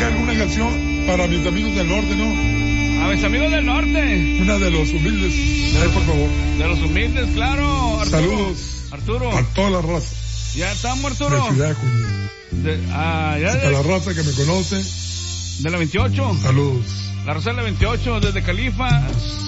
dedicar alguna canción para mis amigos del norte, ¿no? A mis amigos del norte. Una de los humildes, por favor. De los humildes, claro. Arturo. Saludos. Arturo. A toda la raza. Ya estamos, Arturo. De Ciudad Acuña. A la raza que me conoce. De la 28. Saludos. La raza de la 28, desde Califas.